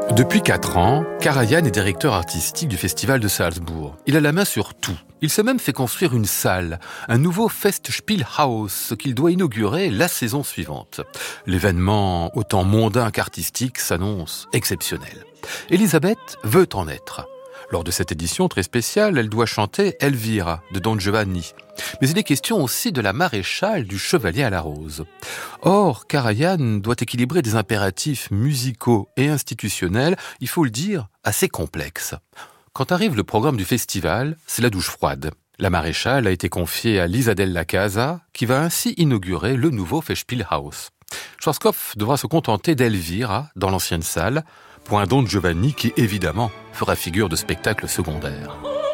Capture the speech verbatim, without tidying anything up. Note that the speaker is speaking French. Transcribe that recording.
Depuis quatre ans, Karajan est directeur artistique du Festival de Salzbourg. Il a la main sur tout. Il s'est même fait construire une salle, un nouveau Festspielhaus qu'il doit inaugurer la saison suivante. L'événement, autant mondain qu'artistique, s'annonce exceptionnel. Elisabeth veut en être. Lors de cette édition très spéciale, elle doit chanter Elvira de Don Giovanni. Mais il est question aussi de la maréchale du Chevalier à la Rose. Or, Karajan doit équilibrer des impératifs musicaux et institutionnels, il faut le dire, assez complexes. Quand arrive le programme du festival, c'est la douche froide. La maréchale a été confiée à Lisa Della Casa, qui va ainsi inaugurer le nouveau Festspielhaus. Schwarzkopf devra se contenter d'Elvira dans l'ancienne salle, pour un Don Giovanni qui, évidemment, fera figure de spectacle secondaire.